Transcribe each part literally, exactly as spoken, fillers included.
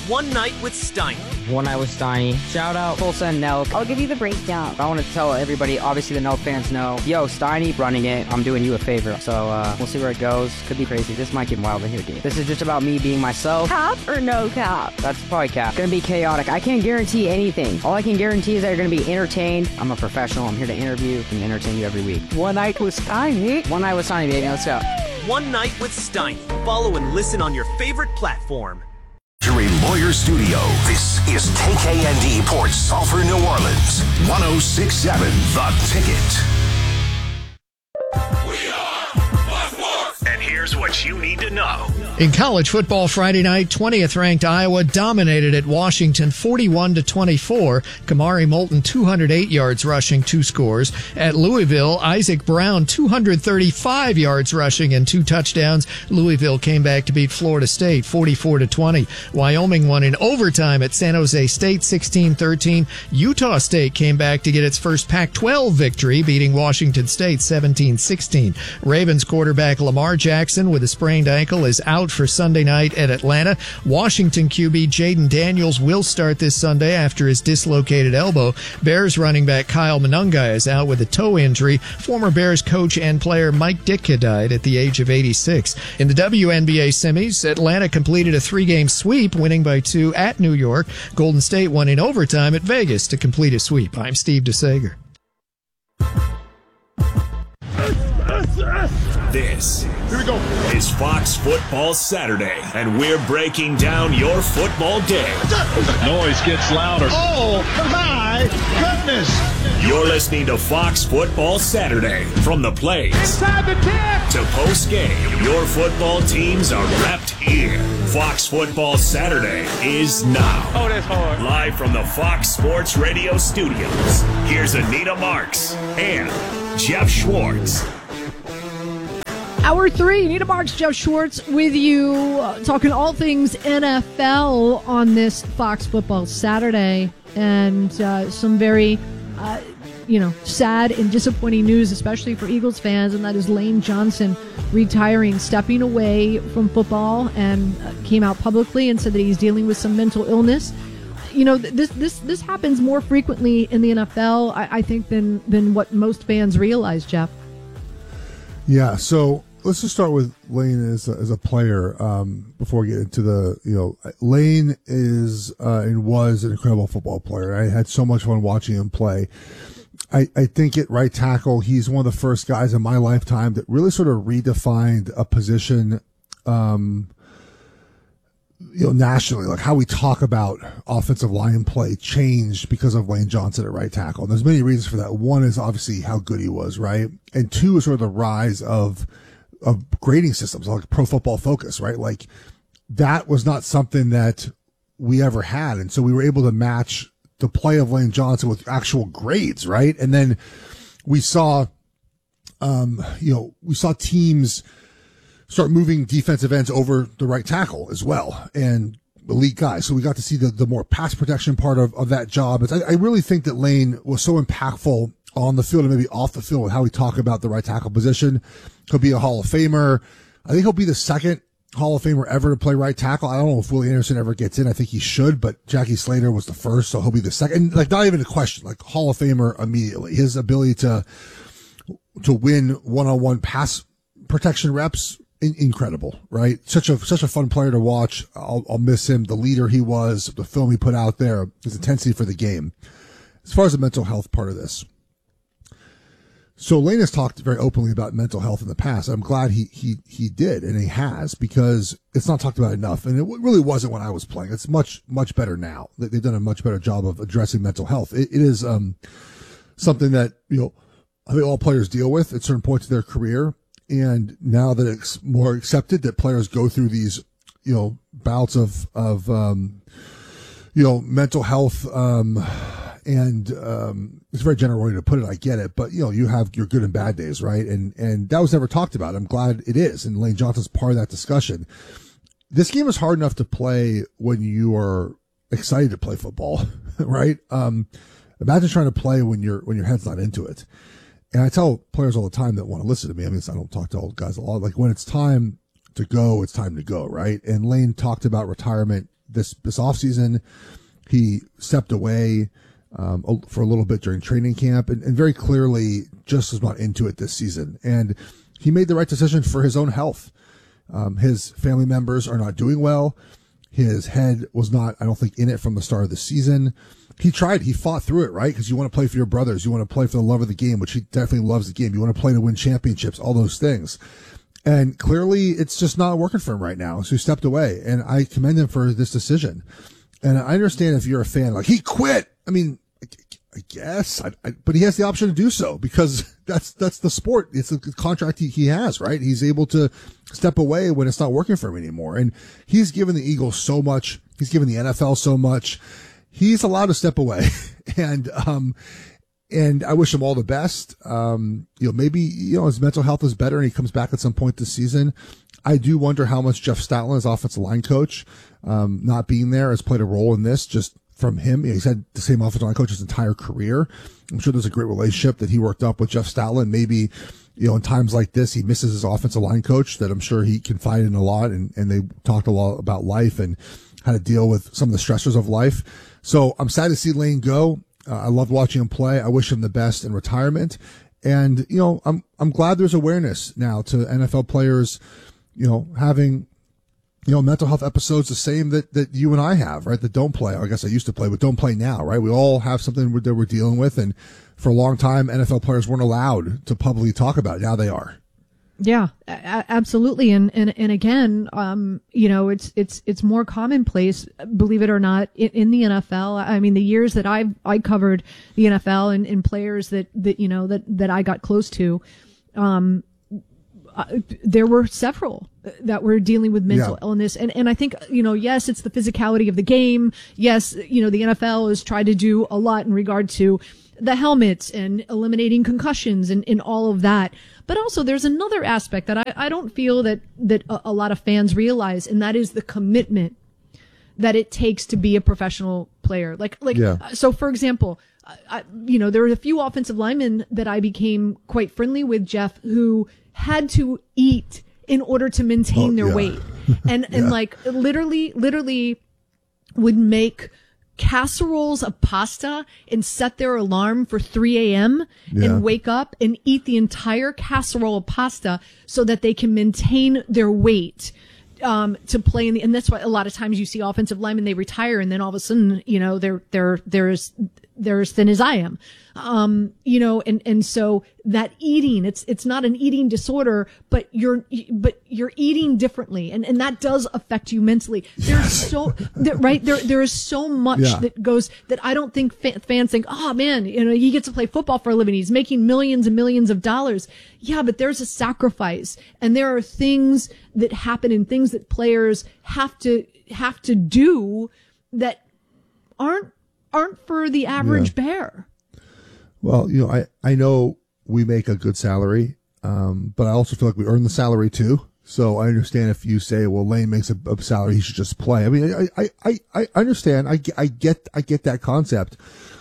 One Night with Steiny. One Night with Steiny. Shout out Tulsa and Nelk. I'll give you the breakdown. I want to tell everybody, obviously the Nelk fans know, yo, Steiny running it, I'm doing you a favor. So uh, we'll see where it goes. Could be crazy. This might get wild in here, dude. This is just about me being myself. Cap or no cap? That's probably cap. Gonna be chaotic. I can't guarantee anything. All I can guarantee is that you're gonna be entertained. I'm a professional. I'm here to interview and entertain you every week. One Night with Steiny. One Night with Steiny, baby. Let's go. One Night with Steiny. Follow and listen on your favorite platform. Luxury Lawyer Studio. This is K K N D Port Sulphur, New Orleans. one oh six point seven The Ticket. We are Blackmore. And here's what you need to know. In college football Friday night, twentieth ranked Iowa dominated at Washington forty-one to twenty-four. Kamari Moulton two hundred eight yards rushing, two scores. At Louisville, Isaac Brown two hundred thirty-five yards rushing and two touchdowns. Louisville came back to beat Florida State forty-four to twenty. Wyoming won in overtime at San Jose State sixteen thirteen. Utah State came back to get its first Pac twelve victory, beating Washington State seventeen sixteen. Ravens quarterback Lamar Jackson with a sprained ankle is out for Sunday night at Atlanta. Washington Q B Jaden Daniels will start this Sunday after his dislocated elbow. Bears running back Kyle Monangai is out with a toe injury. Former Bears coach and player Mike Ditka died at the age of eighty-six. In the W N B A semis, Atlanta completed a three-game sweep, winning by two at New York. Golden State won in overtime at Vegas to complete a sweep. I'm Steve DeSager. This Here we go. is Fox Football Saturday, and we're breaking down your football day. Noise gets louder. Oh, my goodness. You're listening to Fox Football Saturday. From the plays Inside the ten to post-game, your football teams are wrapped here. Fox Football Saturday is now. Oh, that's hard. Live from the Fox Sports Radio studios, here's Anita Marks and Jeff Schwartz. Hour three, Nita Marks, Jeff Schwartz with you, uh, talking all things N F L on this Fox Football Saturday, and uh, some very, uh, you know, sad and disappointing news, especially for Eagles fans, and that is Lane Johnson retiring, stepping away from football, and uh, came out publicly and said that he's dealing with some mental illness. You know, this this this happens more frequently in the N F L, I, I think, than than what most fans realize, Jeff. Yeah, so let's just start with Lane as a, as a player um, before we get into the, you know, Lane is uh, and was an incredible football player. I had so much fun watching him play. I, I think at right tackle, he's one of the first guys in my lifetime that really sort of redefined a position, um, you know, nationally. Like how we talk about offensive line play changed because of Lane Johnson at right tackle. And there's many reasons for that. One is obviously how good he was, right? And two is sort of the rise of of grading systems like Pro Football Focus, right? Like that was not something that we ever had. And so we were able to match the play of Lane Johnson with actual grades, right? And then we saw, um, you know, we saw teams start moving defensive ends over the right tackle as well, and elite guys. So we got to see the, the more pass protection part of, of that job. It's, I, I really think that Lane was so impactful on the field and maybe off the field with how we talk about the right tackle position. He'll be a Hall of Famer. I think he'll be the second Hall of Famer ever to play right tackle. I don't know if Willie Anderson ever gets in. I think he should, but Jackie Slater was the first, so he'll be the second. Like, not even a question. Like, Hall of Famer immediately. His ability to to win one-on-one pass protection reps, in, incredible, right? Such a such a fun player to watch. I'll, I'll miss him. The leader he was, the film he put out there, his intensity for the game. As far as the mental health part of this, so Lane has talked very openly about mental health in the past. I'm glad he, he, he did, and he has, because it's not talked about enough. And it really wasn't when I was playing. It's much, much better now. They've done a much better job of addressing mental health. It, it is, um, something that, you know, I think all players deal with at certain points of their career. And now that it's more accepted that players go through these, you know, bouts of, of, um, you know, mental health, um, and, um, it's a very general way to put it. I get it, but you know, you have your good and bad days, right? And, and that was never talked about. I'm glad it is. And Lane Johnson's part of that discussion. This game is hard enough to play when you are excited to play football, right? Um, imagine trying to play when you're, when your head's not into it. And I tell players all the time that want to listen to me. I mean, I don't talk to old guys a lot. Like when it's time to go, it's time to go, right? And Lane talked about retirement this this offseason. He stepped away um, for a little bit during training camp, and, and very clearly just was not into it this season. And he made the right decision for his own health. Um, his family members are not doing well. His head was not, I don't think, in it from the start of the season. He tried. He fought through it, right? Because you want to play for your brothers. You want to play for the love of the game, which he definitely loves the game. You want to play to win championships, all those things. And clearly it's just not working for him right now. So he stepped away, and I commend him for this decision. And I understand if you're a fan, like, he quit. I mean, I guess, I, I, but he has the option to do so because that's, that's the sport. It's a contract he, he has, right? He's able to step away when it's not working for him anymore. And he's given the Eagles so much. He's given the N F L so much. He's allowed to step away. and, um, and I wish him all the best. Um, you know, maybe, you know, his mental health is better and he comes back at some point this season. I do wonder how much Jeff Stoutland, his offensive line coach, um, not being there has played a role in this, just from him. He's had the same offensive line coach his entire career. I'm sure there's a great relationship that he worked up with Jeff Stoutland. Maybe, you know, in times like this, he misses his offensive line coach that I'm sure he confided in a lot, and, and they talked a lot about life and how to deal with some of the stressors of life. So I'm sad to see Lane go. Uh, I loved watching him play. I wish him the best in retirement. And, you know, I'm, I'm glad there's awareness now to N F L players, you know, having, you know, mental health episodes the same that, that you and I have, right? That don't play. I guess I used to play, but don't play now, right? We all have something that we're dealing with. And for a long time, N F L players weren't allowed to publicly talk about it. Now they are. Yeah, a- absolutely. And, and, and again, um, you know, it's, it's, it's more commonplace, believe it or not, in, in the N F L. I mean, the years that I've, I covered the N F L and, and players that, that, you know, that, that I got close to, um, Uh, there were several that were dealing with mental yeah. illness. And, and I think, you know, yes, it's the physicality of the game. Yes, you know, the N F L has tried to do a lot in regard to the helmets and eliminating concussions and, and all of that. But also there's another aspect that I, I don't feel that, that a, a lot of fans realize, and that is the commitment that it takes to be a professional player. Like, like, yeah. so for example, I, you know, there were a few offensive linemen that I became quite friendly with, Jeff, who had to eat in order to maintain oh, their yeah. weight. And, yeah. and like literally, literally would make casseroles of pasta and set their alarm for three a.m. Yeah. and wake up and eat the entire casserole of pasta so that they can maintain their weight. Um, to play in the, and that's why a lot of times you see offensive linemen, they retire and then all of a sudden, you know, they're, they're, they're as, they're as thin as I am. Um, you know, and, and so that eating, it's, it's not an eating disorder, but you're, but you're eating differently. And, and that does affect you mentally. There's so, there, right? There, there is so much yeah. that goes that I don't think fa- fans think, oh man, you know, he gets to play football for a living. He's making millions and millions of dollars. Yeah, but there's a sacrifice, and there are things that happen and things that players have to, have to do that aren't, aren't for the average yeah. bear. Well, you know, I, I know we make a good salary, um, but I also feel like we earn the salary too. So I understand if you say, well, Lane makes a, a salary, he should just play. I mean, I, I, I, I understand. I, I get, I get that concept,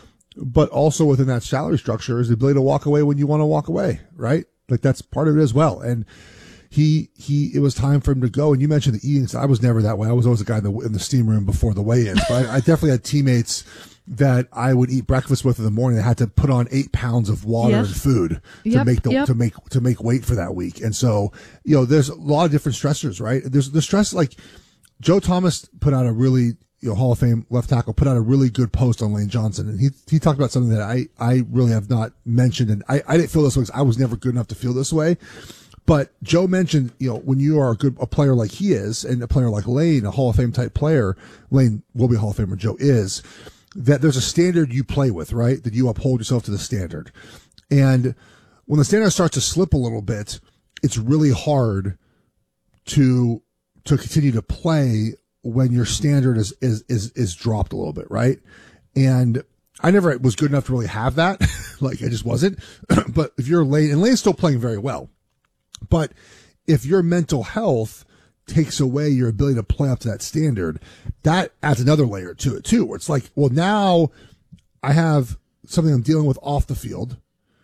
but also within that salary structure is the ability to walk away when you want to walk away, right? Like that's part of it as well. And he, he, it was time for him to go. And you mentioned the eating. So I was never that way. I was always the guy in the, in the steam room before the weigh-ins, but I, I definitely had teammates that I would eat breakfast with in the morning. I had to put on eight pounds of water yep. and food to yep, make the, yep. to make, to make weight for that week. And so, you know, there's a lot of different stressors, right? There's the stress, like Joe Thomas put out a really, you know, Hall of Fame left tackle put out a really good post on Lane Johnson. And he, he talked about something that I, I really have not mentioned. And I, I didn't feel this way because I was never good enough to feel this way. But Joe mentioned, you know, when you are a good, a player like he is, and a player like Lane, a Hall of Fame type player, Lane will be a Hall of Famer, Joe is, that there's a standard you play with, right? That you uphold yourself to the standard. And when the standard starts to slip a little bit, it's really hard to, to continue to play when your standard is, is, is, is dropped a little bit, right? And I never was good enough to really have that. Like I just wasn't. But if you're Lane, and Lane's still playing very well, but if your mental health takes away your ability to play up to that standard, that adds another layer to it too, where it's like, well, now I have something I'm dealing with off the field,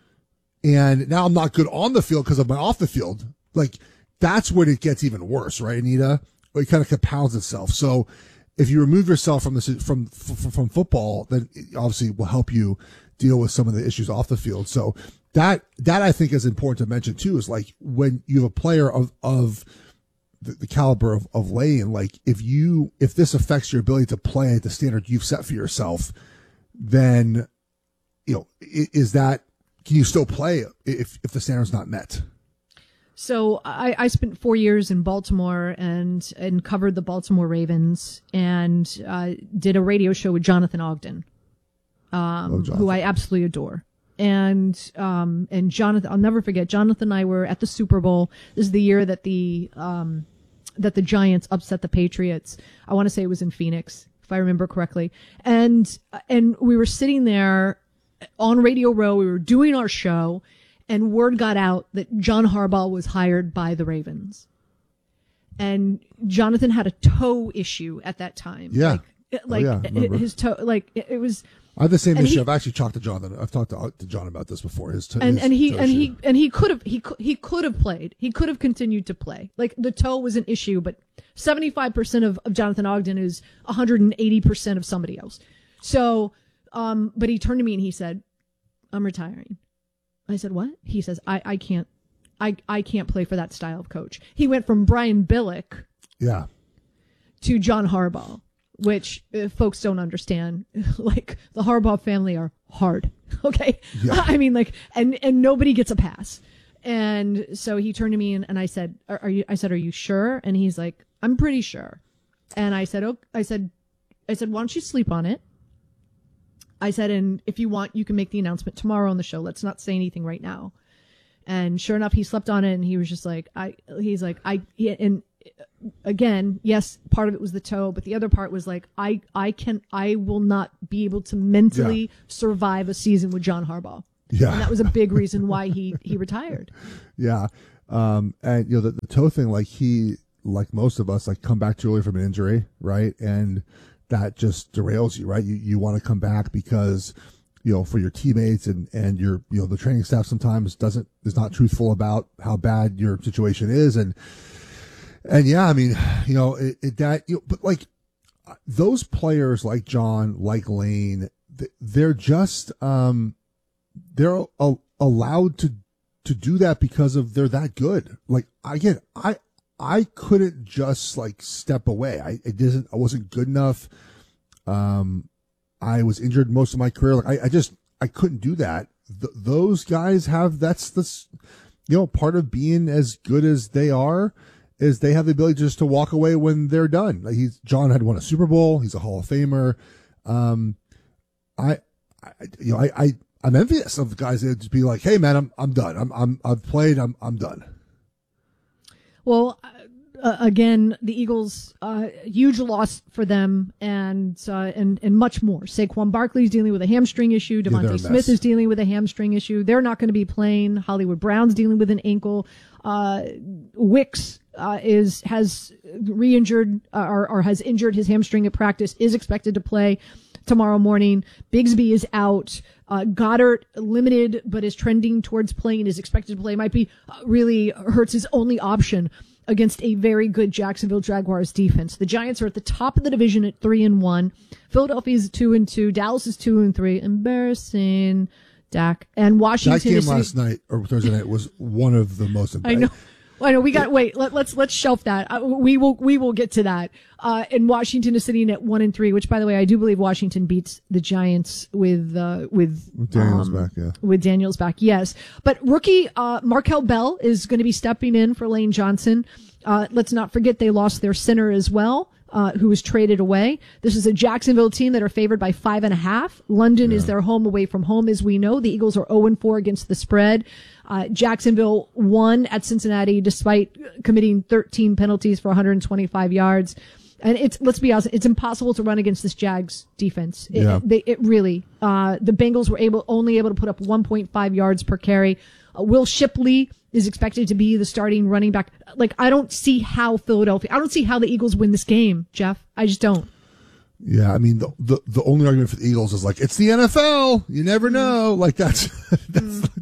and now I'm not good on the field because of my off the field. Like that's when it gets even worse, right, Anita? It kind of compounds itself. So if you remove yourself from this from from, from football, then it obviously will help you deal with some of the issues off the field. So that that I think is important to mention too. Is like when you have a player of of the, the caliber of, of Lane, like if you if this affects your ability to play at the standard you've set for yourself, then you know is that can you still play if if the standard's not met? So I, I spent four years in Baltimore and and covered the Baltimore Ravens and uh, did a radio show with Jonathan Ogden, um, Jonathan. who I absolutely adore. And um, and Jonathan, I'll never forget. Jonathan and I were at the Super Bowl. This is the year that the um, that the Giants upset the Patriots. I want to say it was in Phoenix, if I remember correctly. And and we were sitting there on Radio Row. We were doing our show. And word got out that John Harbaugh was hired by the Ravens. And Jonathan had a toe issue at that time. Yeah. Like, like oh, yeah, his toe, like it, it was. I have the same issue. He, I've actually talked to Jonathan. I've talked to, to John about this before. His toe. And, his and he, toe and issue. he, and he could have, he could, he could have played. He could have continued to play. Like the toe was an issue, but seventy-five percent of, of Jonathan Ogden is one hundred eighty percent of somebody else. So, um, but he turned to me and he said, I'm retiring. I said, what? He says, I, I can't, I, I can't play for that style of coach. He went from Brian Billick yeah. to John Harbaugh, which uh, folks don't understand. Like the Harbaugh family are hard. Okay. Yeah. I mean, like, and, and nobody gets a pass. And so he turned to me and, and I said, are, are you, I said, are you sure? And he's like, I'm pretty sure. And I said, oh, I said, I said, why don't you sleep on it? I said, and if you want, you can make the announcement tomorrow on the show. Let's not say anything right now. And sure enough, he slept on it and he was just like, I, he's like, I, and again, yes, part of it was the toe, but the other part was like, I, I can, I will not be able to mentally yeah. survive a season with John Harbaugh. Yeah. And that was a big reason why he, he retired. Yeah. Um, and you know, the, the toe thing, like he, like most of us, like come back too early from an injury, right? And that just derails you, right? You you want to come back because, you know, for your teammates and, and your, you know, the training staff sometimes doesn't, is not truthful about how bad your situation is. And, and yeah, I mean, you know, it, it that, you know, but like those players like John, like Lane, they're just, um, they're a, allowed to, to do that because of they're that good. Like again, I, I couldn't just like step away. I it didn't. I wasn't good enough. Um, I was injured most of my career. Like I, I just I couldn't do that. Th- those guys have that's this, you know, part of being as good as they are is they have the ability just to walk away when they're done. Like he's John had won a Super Bowl. He's a Hall of Famer. Um, I, I you know I I I'm envious of the guys that just be like, hey man, I'm I'm done. I'm I'm I've played. I'm I'm done. Well, uh, again, the Eagles, uh, huge loss for them, and uh, and and much more. Saquon Barkley's dealing with a hamstring issue. Devontae yeah, Smith is dealing with a hamstring issue. They're not going to be playing. Hollywood Brown's dealing with an ankle. Uh, Wicks uh, is has re-injured uh, or, or has injured his hamstring at practice. Is expected to play tomorrow morning. Bigsby is out. Uh, Goddard limited, but is trending towards playing. Is expected to play. Might be uh, really hurts his only option against a very good Jacksonville Jaguars defense. The Giants are at the top of the division at three and one. Philadelphia is two and two. Dallas is two and three. Embarrassing, Dak. And Washington. That game is last night or Thursday night was one of the most. I know. I know we got wait. Let, let's let's shelf that. Uh, we will we will get to that. Uh, and Washington is sitting at one and three, which, by the way, I do believe Washington beats the Giants with uh, with, with Daniels um, back. Yeah, with Daniels back. Yes, but rookie uh, Markel Bell is going to be stepping in for Lane Johnson. Uh, let's not forget they lost their center as well, uh, who was traded away. This is a Jacksonville team that are favored by five and a half. London yeah. is their home away from home, as we know. The Eagles are zero and four against the spread. Uh, Jacksonville won at Cincinnati despite committing thirteen penalties for one hundred twenty-five yards. And it's, let's be honest, it's impossible to run against this Jags defense. It, yeah. it, they, it really, uh, the Bengals were able, only able to put up one point five yards per carry. Uh, Will Shipley is expected to be the starting running back. Like, I don't see how Philadelphia, I don't see how the Eagles win this game, Jeff. I just don't. Yeah, I mean, the, the the only argument for the Eagles is like, it's the N F L. You never know. Like, that's, that's,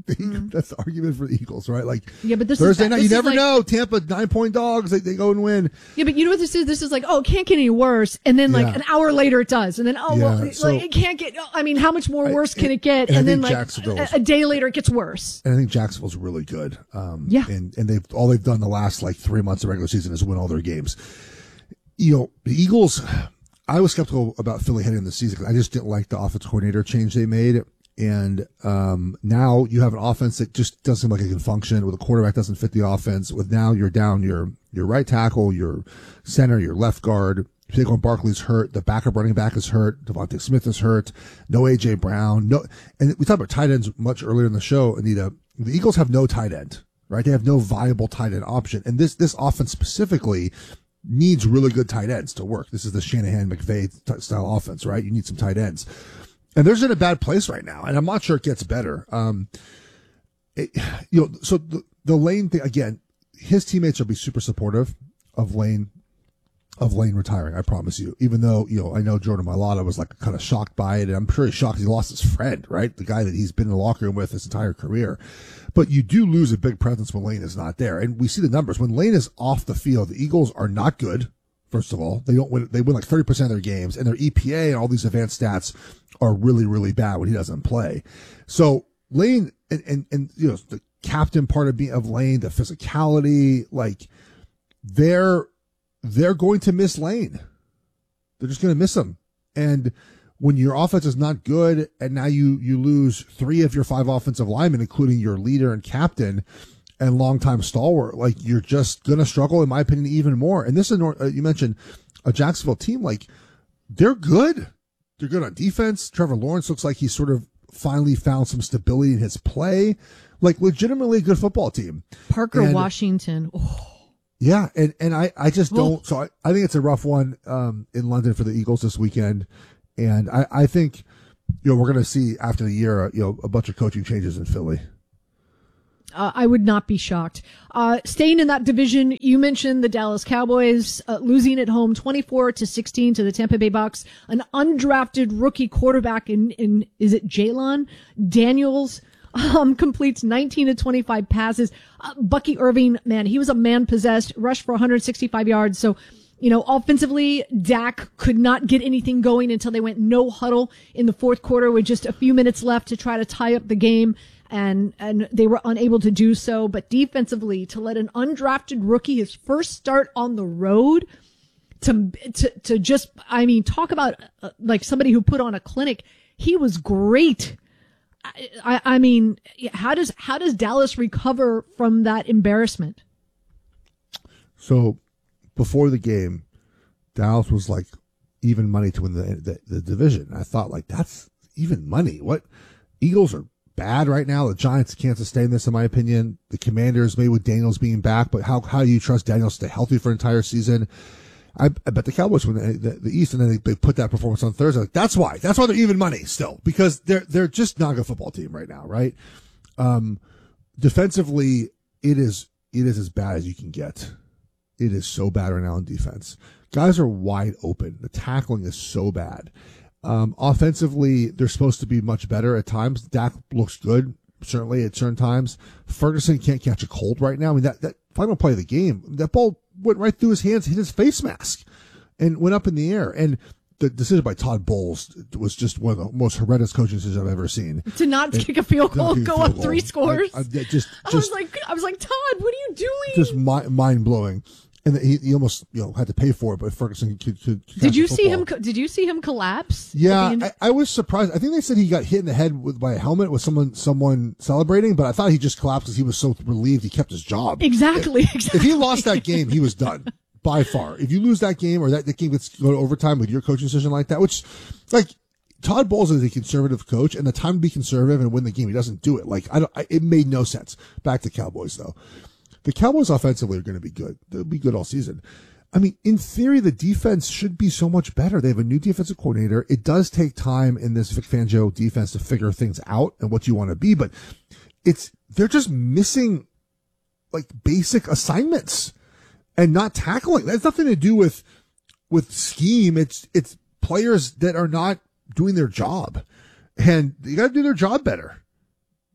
the, mm. That's the argument for the Eagles, right? Like, yeah, but this Thursday is, night, this you never like, know. Tampa nine point dogs, they, they go and win. Yeah, but you know what this is? This is like, oh, it can't get any worse, and then like yeah. an hour later it does, and then oh, yeah, well, so, like it can't get. I mean, how much more worse I, can it get? And, and then like a, a day later it gets worse. And I think Jacksonville's really good. Um, yeah, and and they've all they've done the last like three months of regular season is win all their games. You know, the Eagles. I was skeptical about Philly heading in the season because I just didn't like the offense coordinator change they made. And um, now you have an offense that just doesn't seem like it can function. With a quarterback doesn't fit the offense. With now you're down your your right tackle, your center, your left guard. Saquon Barkley's hurt. The backup running back is hurt. Devontae Smith is hurt. No A J Brown. No, and we talked about tight ends much earlier in the show, Anita. The Eagles have no tight end, right? They have no viable tight end option. And this this offense specifically needs really good tight ends to work. This is the Shanahan McVay t- style offense, right? You need some tight ends. And they're in a bad place right now, and I'm not sure it gets better. Um, it, you know, so the, the Lane thing, again, his teammates will be super supportive of Lane, of Lane retiring, I promise you. Even though, you know, I know Jordan Mailata was like kind of shocked by it, and I'm sure he's shocked he lost his friend, right? The guy that he's been in the locker room with his entire career. But you do lose a big presence when Lane is not there. And we see the numbers. When Lane is off the field, the Eagles are not good. First of all, they don't win, they win like thirty percent of their games, and their E P A and all these advanced stats are really, really bad when he doesn't play. So Lane and, and, and, you know, the captain part of being of Lane, the physicality, like they're, they're going to miss Lane. They're just going to miss him. And when your offense is not good and now you, you lose three of your five offensive linemen, including your leader and captain and longtime stalwart, like you're just going to struggle, in my opinion, even more. And this is, uh, you mentioned a Jacksonville team, like they're good. They're good on defense. Trevor Lawrence looks like he's sort of finally found some stability in his play, like legitimately a good football team. Parker and, Washington. Oh. Yeah. And, and I, I just don't, so I, I think it's a rough one, um, in London for the Eagles this weekend. And I, I think, you know, we're going to see after the year, you know, a bunch of coaching changes in Philly. Uh, I would not be shocked. Uh, staying in that division, you mentioned the Dallas Cowboys uh, losing at home twenty-four to sixteen to the Tampa Bay Bucks. An undrafted rookie quarterback in, in is it Jalen Daniels um, completes nineteen to twenty-five passes. Uh, Bucky Irving, man, he was a man possessed, rushed for one hundred sixty-five yards. So, you know, offensively, Dak could not get anything going until they went no huddle in the fourth quarter with just a few minutes left to try to tie up the game. And, and they were unable to do so. But defensively, to let an undrafted rookie, his first start on the road, to, to, to just, I mean, talk about uh, like somebody who put on a clinic. He was great. I, I, I mean, how does, how does Dallas recover from that embarrassment? So before the game, Dallas was like even money to win the, the, the division. I thought like, that's even money. What? Eagles are bad right now. The Giants can't sustain this, in my opinion. The Commanders, maybe with Daniels being back, but how how do you trust Daniels to stay healthy for an entire season? I, I bet the Cowboys win the, the, the East, and then they, they put that performance on Thursday. Like, that's why. That's why they're even money still, because they're they're just not a good football team right now, right? Um, defensively, it is it is as bad as you can get. It is so bad right now on defense. Guys are wide open. The tackling is so bad. Um, offensively, they're supposed to be much better at times. Dak looks good, certainly at certain times. Ferguson can't catch a cold right now. I mean, that, that final play of the game, that ball went right through his hands, hit his face mask, and went up in the air. And the decision by Todd Bowles was just one of the most horrendous coaching decisions I've ever seen. To not and, kick a field goal, go up goal. three scores. I, I, just, just, I was like, I was like, Todd, what are you doing? Just mi- mind blowing. And he, he almost, you know, had to pay for it, but Ferguson could. could did you see him? Did you see him collapse? Yeah, I, I was surprised. I think they said he got hit in the head with by a helmet with someone someone celebrating, but I thought he just collapsed because he was so relieved he kept his job. Exactly. If, exactly. if he lost that game, he was done by far. If you lose that game or that the game gets go to overtime with your coaching decision like that, which, like, Todd Bowles is a conservative coach, and the time to be conservative and win the game, he doesn't do it. Like, I don't. I, it made no sense. Back to Cowboys though. The Cowboys offensively are going to be good. They'll be good all season. I mean, in theory, the defense should be so much better. They have a new defensive coordinator. It does take time in this Vic Fangio defense to figure things out and what you want to be, but it's, they're just missing like basic assignments and not tackling. That has nothing to do with, with scheme. It's, it's players that are not doing their job, and you got to do their job better.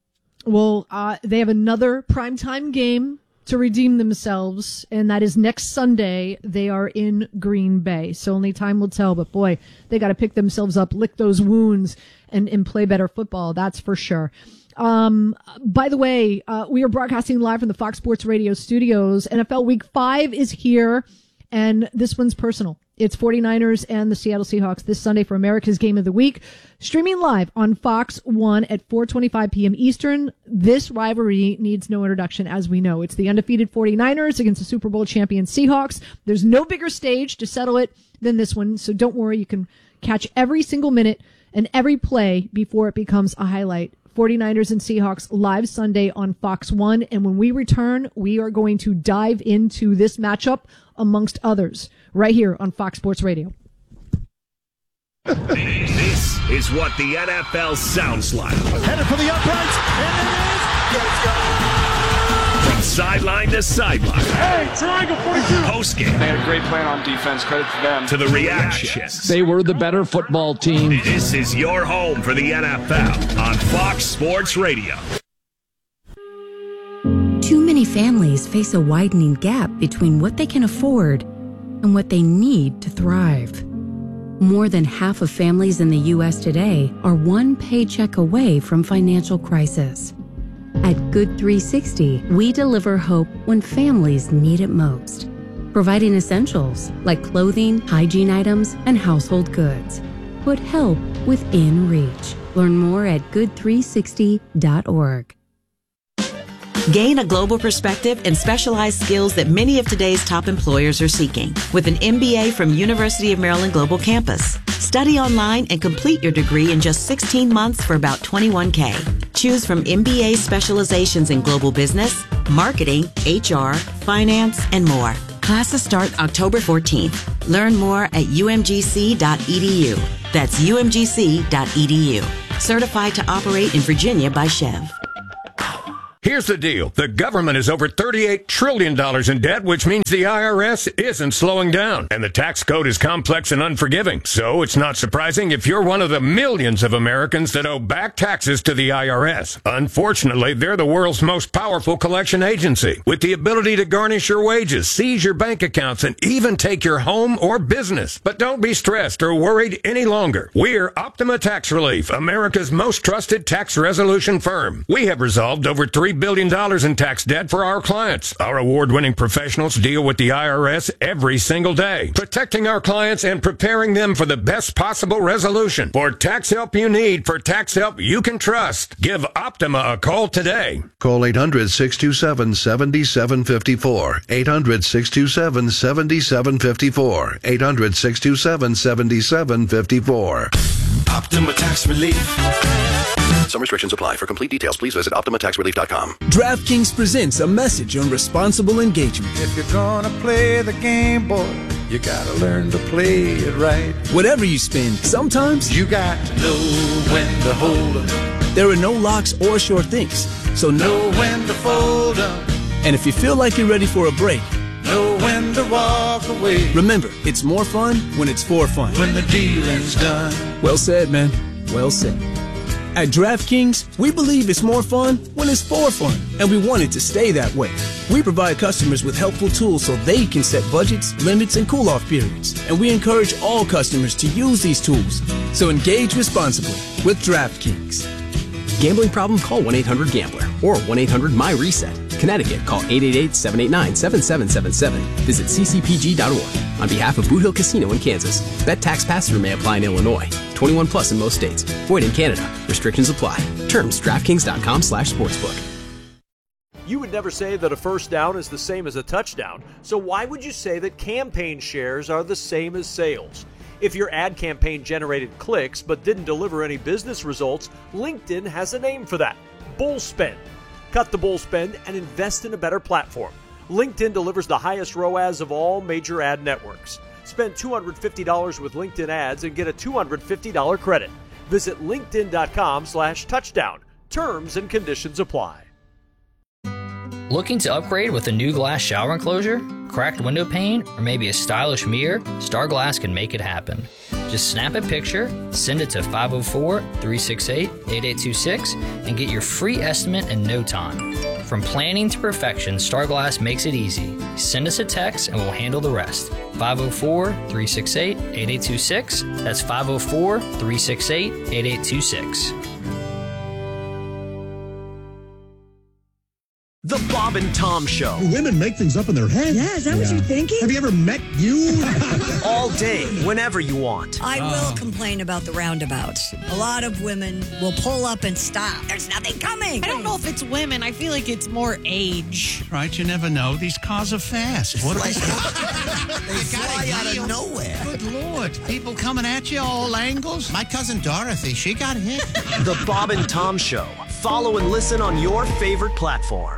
Well, uh, they have another primetime game to redeem themselves, and that is next Sunday. They are in Green Bay, so only time will tell. But boy, they got to pick themselves up, lick those wounds, and, and play better football. That's for sure. Um, by the way, uh, we are broadcasting live from the Fox Sports Radio studios. N F L Week five is here, and this one's personal. It's 49ers and the Seattle Seahawks this Sunday for America's Game of the Week. Streaming live on Fox one at four twenty-five p.m. Eastern. This rivalry needs no introduction, as we know. It's the undefeated 49ers against the Super Bowl champion Seahawks. There's no bigger stage to settle it than this one, so don't worry. You can catch every single minute and every play before it becomes a highlight. 49ers and Seahawks live Sunday on Fox one. And when we return, we are going to dive into this matchup amongst others right here on Fox Sports Radio. This is what the N F L sounds like. Headed for the uprights, and it is. Let's go! From sideline to sideline. Hey, triangle forty-two. Post game. They had a great plan on defense. Credit to them. To the reactions. They were the better football team. This is your home for the N F L on Fox Sports Radio. Too many families face a widening gap between what they can afford and what they need to thrive. More than half of families in the U S today are one paycheck away from financial crisis. At Good three sixty, we deliver hope when families need it most, providing essentials like clothing, hygiene items, and household goods. Put help within reach. Learn more at good three sixty dot org. Gain a global perspective and specialized skills that many of today's top employers are seeking with an M B A from University of Maryland Global Campus. Study online and complete your degree in just sixteen months for about twenty-one K. Choose from M B A specializations in global business, marketing, H R, finance, and more. Classes start October fourteenth. Learn more at u m g c dot e d u. That's u m g c dot e d u. Certified to operate in Virginia by Chev. Here's the deal. The government is over thirty-eight trillion dollars in debt, which means the I R S isn't slowing down. And the tax code is complex and unforgiving. So it's not surprising if you're one of the millions of Americans that owe back taxes to the I R S. Unfortunately, they're the world's most powerful collection agency, with the ability to garnish your wages, seize your bank accounts, and even take your home or business. But don't be stressed or worried any longer. We're Optima Tax Relief, America's most trusted tax resolution firm. We have resolved over three billion dollars in tax debt for our clients. Our award-winning professionals deal with the I R S every single day, protecting our clients and preparing them for the best possible resolution. For tax help you need, for tax help you can trust, give Optima a call today. Call eight hundred, six two seven, seven seven five four. eight hundred, six two seven, seven seven five four. eight hundred, six two seven, seven seven five four. Optima Tax Relief. Some restrictions apply. For complete details, please visit optima tax relief dot com. DraftKings presents a message on responsible engagement. If you're gonna play the game, boy, you gotta learn to play it right. Whatever you spend, sometimes you got to know when to hold 'em. There are no locks or sure things, so know when to fold 'em. And if you feel like you're ready for a break, know when to walk away. Remember, it's more fun when it's for fun. When the dealing's done. Well said, man. Well said. At DraftKings, we believe it's more fun when it's for fun, and we want it to stay that way. We provide customers with helpful tools so they can set budgets, limits, and cool-off periods, and we encourage all customers to use these tools. So engage responsibly with DraftKings. Gambling problem? Call one eight hundred gambler or one eight hundred my reset. Connecticut, call eight eight eight, seven eight nine, seven seven seven seven. Visit c c p g dot org. On behalf of Boot Hill Casino in Kansas, bet tax pass-through may apply in Illinois. twenty-one plus in most states. Void in Canada. Restrictions apply. Terms, DraftKings.com slash sportsbook. You would never say that a first down is the same as a touchdown, so why would you say that campaign shares are the same as sales? If your ad campaign generated clicks but didn't deliver any business results, LinkedIn has a name for that: bull spend. Cut the bull spend and invest in a better platform. LinkedIn delivers the highest R O A S of all major ad networks. Spend two hundred fifty dollars with LinkedIn ads and get a two hundred fifty dollars credit. Visit linkedin.com slash touchdown. Terms and conditions apply. Looking to upgrade with a new glass shower enclosure, cracked window pane, or maybe a stylish mirror? Star Glass can make it happen. Just snap a picture, send it to five oh four, three six eight, eight eight two six, and get your free estimate in no time. From planning to perfection, Starglass makes it easy. Send us a text and we'll handle the rest. five oh four, three six eight, eight eight two six. That's five oh four, three six eight, eight eight two six. The Bob and Tom Show. Women make things up in their head. Yeah, is that what you're thinking? Have you ever met you? All day, whenever you want. I will complain about the roundabouts. A lot of women will pull up and stop. There's nothing coming. I don't know if it's women. I feel like it's more age. Right, you never know. These cars are fast. What Like- they fly out of nowhere. Good Lord. People coming at you all angles. My cousin Dorothy, she got hit. The Bob and Tom Show. Follow and listen on your favorite platform.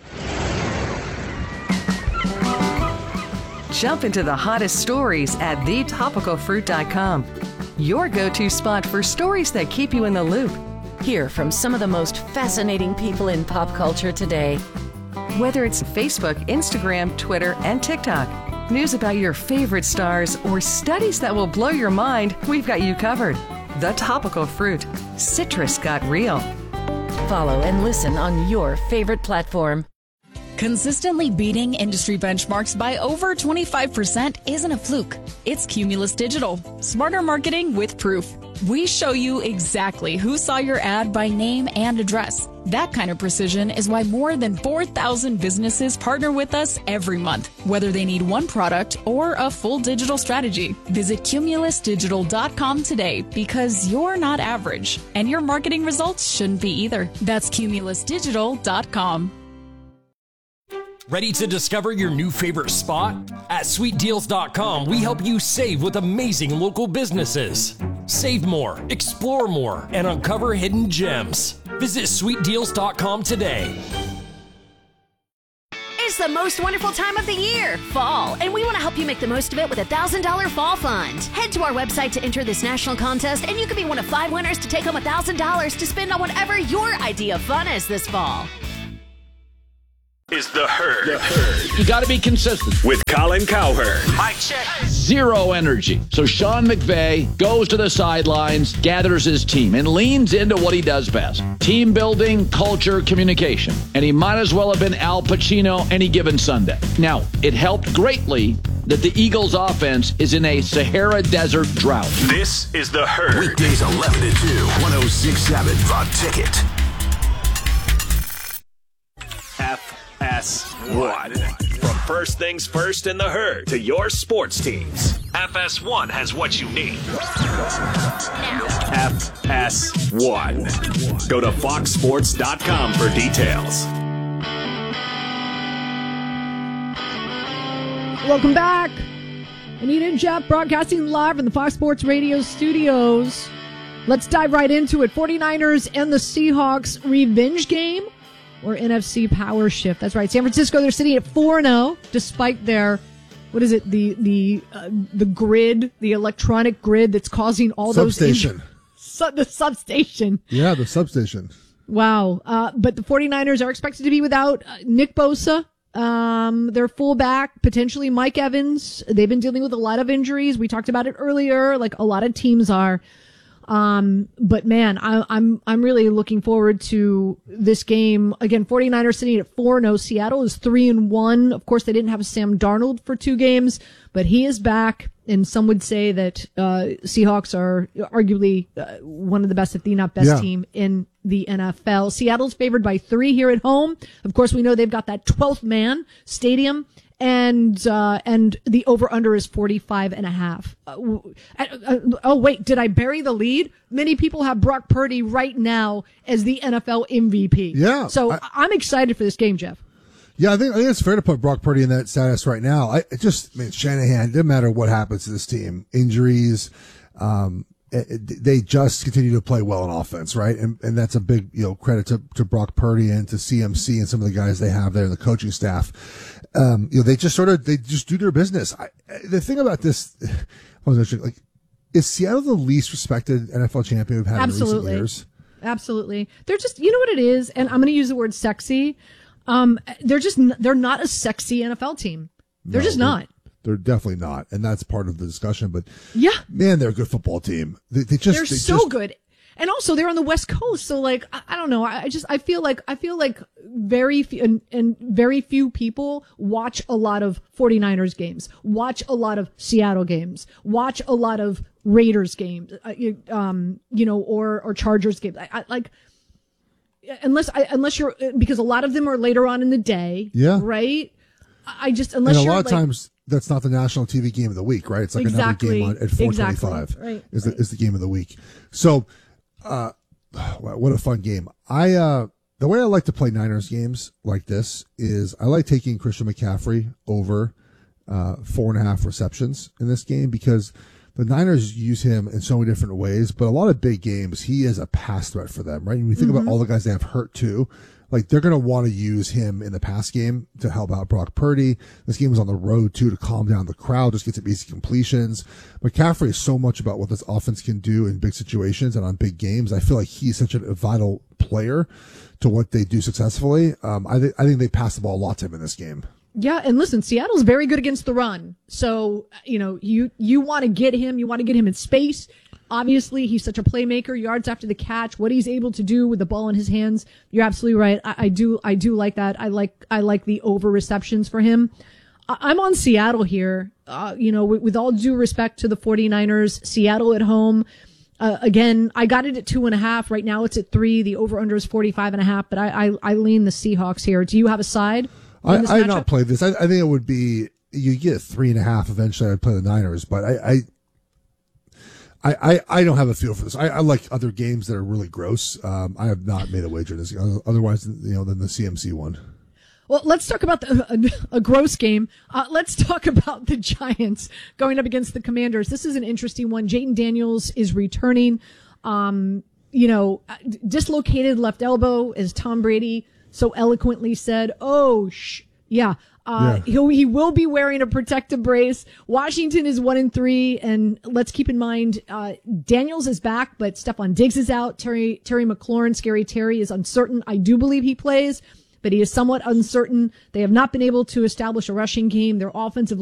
Jump into the hottest stories at the topical fruit dot com. Your go-to spot for stories that keep you in the loop. Hear from some of the most fascinating people in pop culture today. Whether it's Facebook, Instagram, Twitter, and TikTok, news about your favorite stars, or studies that will blow your mind, we've got you covered. The Topical Fruit. Citrus got real. Follow and listen on your favorite platform. Consistently beating industry benchmarks by over twenty-five percent isn't a fluke. It's Cumulus Digital. Smarter marketing with proof. We show you exactly who saw your ad by name and address. That kind of precision is why more than four thousand businesses partner with us every month, whether they need one product or a full digital strategy. Visit cumulus digital dot com today because you're not average, and your marketing results shouldn't be either. That's cumulus digital dot com. Ready to discover your new favorite spot? At sweet deals dot com, we help you save with amazing local businesses. Save more, explore more, and uncover hidden gems. Visit sweet deals dot com today. It's the most wonderful time of the year, fall, and we want to help you make the most of it with a one thousand dollars Fall Fund. Head to our website to enter this national contest, and you could be one of five winners to take home one thousand dollars to spend on whatever your idea of fun is this fall. Is the herd. The herd. You got to be consistent. With Colin Cowherd. Mike check. Zero energy. So Sean McVay goes to the sidelines, gathers his team, and leans into what he does best. Team building, culture, communication. And he might as well have been Al Pacino any given Sunday. Now, it helped greatly that the Eagles' offense is in a Sahara Desert drought. This is the herd. Weekdays eleven to two, one oh six point seven The Ticket. F S one. From first things first in the herd to your sports teams, F S one has what you need. F S one. Go to fox sports dot com for details. Welcome back. Anita and Jeff broadcasting live from the Fox Sports Radio studios. Let's dive right into it. forty-niners and the Seahawks revenge game or N F C power shift. That's right. San Francisco, they're sitting at four and oh despite their, what is it, the the uh, the grid, the electronic grid that's causing all substation. those... Substation. The substation. Yeah, the substation. Wow. Uh, but the forty-niners are expected to be without uh, Nick Bosa. Um, their fullback, potentially Mike Evans. They've been dealing with a lot of injuries. We talked about it earlier, like a lot of teams are. Um, but man, I, I'm, I'm really looking forward to this game. Again, forty-niners sitting at four and oh. Seattle is three and one. Of course, they didn't have Sam Darnold for two games, but he is back. And some would say that, uh, Seahawks are arguably uh, one of the best, if the not best Yeah. team in the N F L. Seattle's favored by three here at home. Of course, we know they've got that twelfth man stadium. And, uh, and the over-under is forty-five and a half. Uh, uh, uh, oh, wait, did I bury the lead? Many people have Brock Purdy right now as the N F L M V P. Yeah. So I, I'm excited for this game, Jeff. Yeah, I think, I think it's fair to put Brock Purdy in that status right now. I it just, I mean, Shanahan, it doesn't matter what happens to this team. Injuries, um, it, it, they just continue to play well on offense, right? And, and that's a big, you know, credit to, to Brock Purdy and to C M C and some of the guys they have there, the coaching staff. Um, you know, they just sort of, they just do their business. I, the thing about this, I was actually like, is Seattle the least respected N F L champion we've had Absolutely. in recent years? Absolutely. They're just, you know what it is? And I'm going to use the word sexy. Um, they're just, they're not a sexy N F L team. They're No, just they're- not. They're definitely not, and that's part of the discussion. But yeah, man, they're a good football team. They, they just they're they so just, good. And also, they're on the West Coast, so like I, I don't know. I, I just I feel like I feel like very few and, and very few people watch a lot of 49ers games, watch a lot of Seattle games, watch a lot of Raiders games, uh, um, you know, or or Chargers games. I, I like unless I unless you're because a lot of them are later on in the day, yeah, right. I just unless and a you're lot of like, times that's not the national T V game of the week, right? It's like exactly, another game on, at four twenty-five exactly, right, is the right. is the game of the week. So. Uh, what a fun game. I, uh, the way I like to play Niners games like this is I like taking Christian McCaffrey over, uh, four and a half receptions in this game because the Niners use him in so many different ways, but a lot of big games, he is a pass threat for them, right? And we think mm-hmm. about all the guys they have hurt too. Like they're going to want to use him in the pass game to help out Brock Purdy. This game was on the road too to calm down the crowd, just get some easy completions. McCaffrey is so much about what this offense can do in big situations and on big games. I feel like he's such a vital player to what they do successfully. Um, I, th- I think they pass the ball a lot to him in this game. Yeah, and listen, Seattle's very good against the run. So, you know, you, you want to get him, you want to get him in space. Obviously, he's such a playmaker, yards after the catch, what he's able to do with the ball in his hands. You're absolutely right. I, I do, I do like that. I like, I like the over receptions for him. I, I'm on Seattle here. Uh, you know, with, with all due respect to the 49ers, Seattle at home. Uh, again, I got it at two and a half. Right now it's at three. The over under is forty-five and a half, but I, I, I lean the Seahawks here. Do you have a side? I, I have not played this. I, I think it would be, you get three and a half eventually. I'd play the Niners, but I, I, I, I, I don't have a feel for this. I, I like other games that are really gross. Um, I have not made a wager in this. Otherwise, you know, than the C M C one. Well, let's talk about the, a, a gross game. Uh, let's talk about the Giants going up against the Commanders. This is an interesting one. Jayden Daniels is returning. Um, you know, dislocated left elbow, as Tom Brady so eloquently said. Oh, sh- yeah. Uh, yeah. He'll, he will be wearing a protective brace. Washington is one and three. And let's keep in mind, uh, Daniels is back, but Stephon Diggs is out. Terry, Terry McLaurin, Scary Terry is uncertain. I do believe he plays, but he is somewhat uncertain. They have not been able to establish a rushing game. Their offensive